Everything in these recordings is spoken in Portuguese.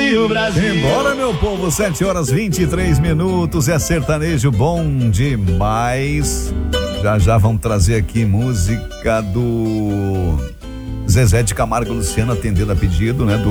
e o Brasil. Embora, meu povo, 7h23, é sertanejo bom demais. Já vamos trazer aqui música do Zezé de Camargo e Luciano, atendendo a pedido, né?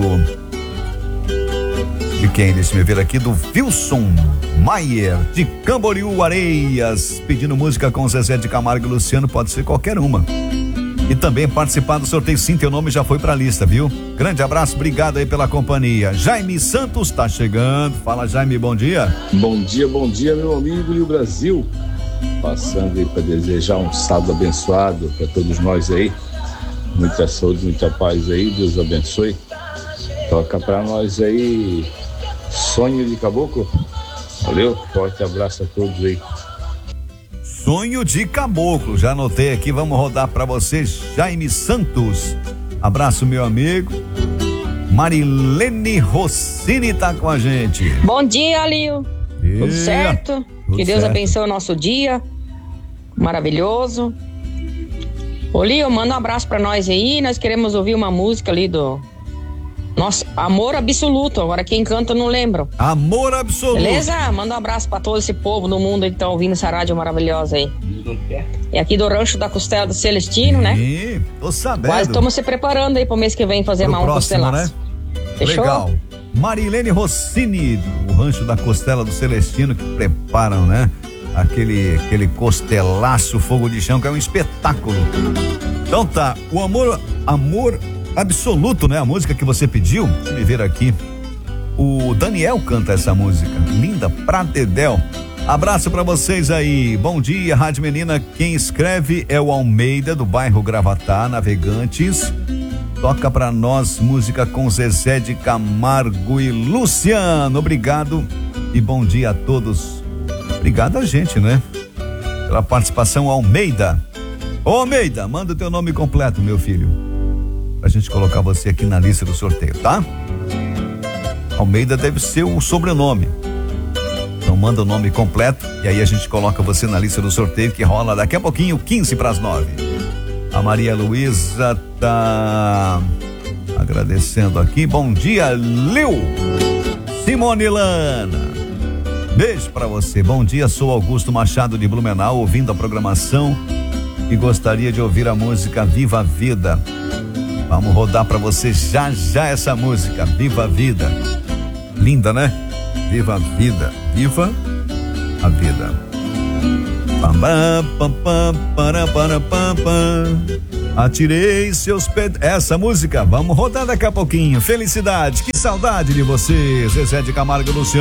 De quem? Deixa eu ver aqui, do Wilson Maier, de Camboriú, Areias, pedindo música com Zezé de Camargo e Luciano, pode ser qualquer uma. E também participar do sorteio, sim, teu nome já foi pra lista, viu? Grande abraço, obrigado aí pela companhia. Jaime Santos tá chegando, fala Jaime, bom dia. Bom dia, meu amigo e o Brasil. Passando aí para desejar um sábado abençoado para todos nós aí. Muita saúde, muita paz aí, Deus abençoe. Toca pra nós aí, Sonho de Caboclo. Valeu, forte abraço a todos aí. Sonho de Caboclo, já anotei aqui, vamos rodar pra você, Jaime Santos. Abraço, meu amigo. Marilene Rossini tá com a gente. Bom dia, Lio. Tudo certo? Que Deus abençoe o nosso dia. Maravilhoso. Ô, Lio, manda um abraço pra nós aí. Nós queremos ouvir uma música ali do nosso Amor Absoluto. Agora quem canta eu não lembro. Amor Absoluto. Beleza? Manda um abraço pra todo esse povo do mundo aí que tá ouvindo essa rádio maravilhosa aí. É aqui do Rancho da Costela do Celestino, né? Sim, tô sabendo. Quase estamos se preparando aí pro mês que vem fazer mais um costelaço. Né? Fechou? Legal. Marilene Rossini, do Rancho da Costela do Celestino, que preparam, né? Aquele costelaço, fogo de chão, que é um espetáculo. Então tá, o Amor Absoluto, né? A música que você pediu, deixa eu ver aqui. O Daniel canta essa música, linda pra dedéu. Abraço pra vocês aí, bom dia, Rádio Menina. Quem escreve é o Almeida, do bairro Gravatá, Navegantes. Toca pra nós música com Zezé de Camargo e Luciano. Obrigado e bom dia a todos. Obrigado a gente, né? Pela participação, Almeida. Ô Almeida, manda o teu nome completo, meu filho, pra gente colocar você aqui na lista do sorteio, tá? Almeida deve ser o sobrenome. Então manda o nome completo e aí a gente coloca você na lista do sorteio, que rola daqui a pouquinho, 8:45. A Maria Luísa tá agradecendo aqui. Bom dia, Lil. Simone Lana, beijo pra você. Bom dia, sou Augusto Machado de Blumenau, ouvindo a programação e gostaria de ouvir a música Viva a Vida. Vamos rodar pra você já essa música, Viva a Vida. Linda, né? Viva a Vida, viva a vida. Atirei seus pés. Essa música, vamos rodar daqui a pouquinho. Felicidade, que saudade de você, Zezé de Camargo e Luciano.